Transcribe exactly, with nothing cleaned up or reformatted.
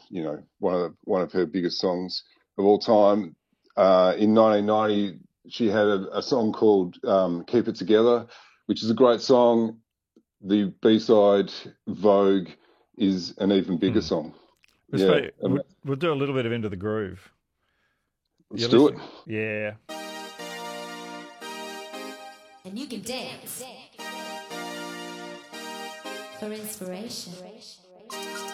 you know, one of one of her biggest songs of all time. Uh, in nineteen ninety, she had a, a song called um, "Keep It Together," which is a great song. The B-side, Vogue, is an even bigger Hmm. song. It's Yeah, funny. um, We'll, we'll do a little bit of Into the Groove. let's You're do it. listening? Yeah. And you can dance for inspiration.